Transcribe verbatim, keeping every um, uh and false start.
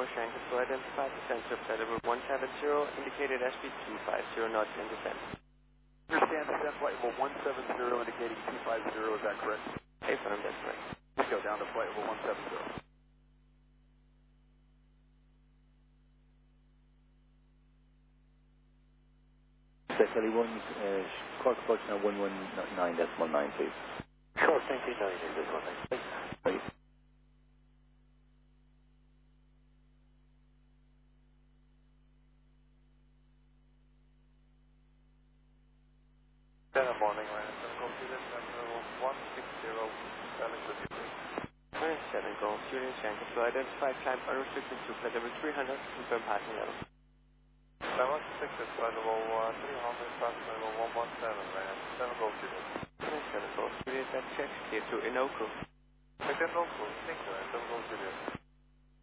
four, Shanghai to identify descent to flight level one seven zero, indicated S P two five zero knots in descent. Understand descent flight level one seven zero, indicating two five zero, is that correct? Affirm, that's correct. Let's go down to flight level one seven zero. Delta one, uh, Cork approach now one one nine decimal nine, please. Short ninety-nine in this one, please. Right. Good morning, Ryan. Go student number one six zero, seven with you. Ryan seven, go student Shanghai to identify climb unrestricted to flight level three hundred, confirm passing level. seven six is flight level uh, three hundred, passing level one one seven, Ryan. seven go student. Ryan seven, go student that checks clear to Inoko. Second go, thank you, Ryan. seven go student.